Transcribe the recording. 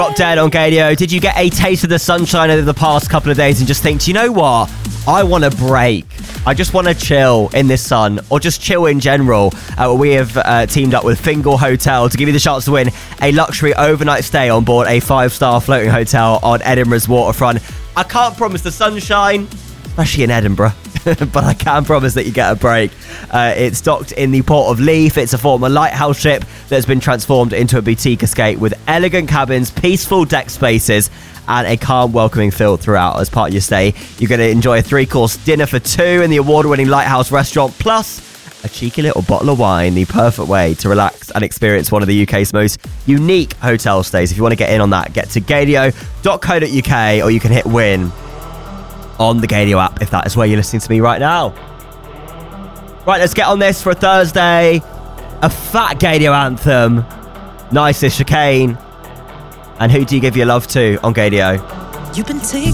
Drop Dead on Gadio. Did you get a taste of the sunshine over the past couple of days and just think, do you know what? I want a break. I just want to chill in this sun, or just chill in general. We have teamed up with Fingal Hotel to give you the chance to win a luxury overnight stay on board a 5-star floating hotel on Edinburgh's waterfront. I can't promise the sunshine, especially in Edinburgh, but I can promise that you get a break. It's docked in the port of Leith. It's a former lighthouse ship that has been transformed into a boutique escape with elegant cabins, peaceful deck spaces, and a calm, welcoming feel throughout. As part of your stay, you're going to enjoy a 3-course dinner for 2 in the award-winning Lighthouse restaurant, plus a cheeky little bottle of wine, the perfect way to relax and experience one of the UK's most unique hotel stays. If you want to get in on that, get to gadio.co.uk, or you can hit win on the Gadio app if that is where you're listening to me right now. Right, let's get on this for a Thursday. A fat Gadio anthem. Nicest Chicane. And who do you give your love to on Gadio? You've been taking